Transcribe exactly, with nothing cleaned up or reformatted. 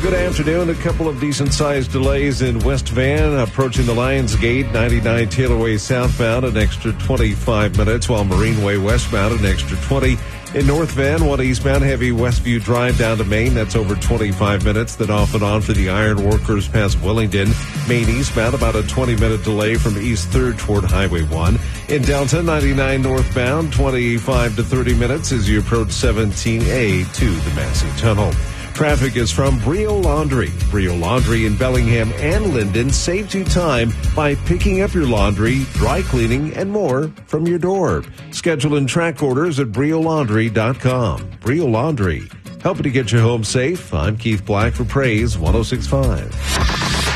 Good afternoon. A couple of decent-sized delays in West Van approaching the Lions Gate, ninety-nine Taylorway southbound, an extra twenty-five minutes, while Marine Way westbound, an extra twenty. In North Van, one eastbound, heavy Westview Drive down to Maine, that's over twenty-five minutes. Then off and on for the Iron Workers past Willingdon. Maine eastbound, about a twenty-minute delay from East third toward Highway one. In Delta, ninety-nine northbound, twenty-five to thirty minutes as you approach seventeen A to the Massey Tunnel. Traffic is from Brio Laundry. Brio Laundry in Bellingham and Linden saves you time by picking up your laundry, dry cleaning, and more from your door. Schedule and track orders at brio laundry dot com. Brio Laundry, helping to get you home safe. I'm Keith Black for Praise one oh six point five.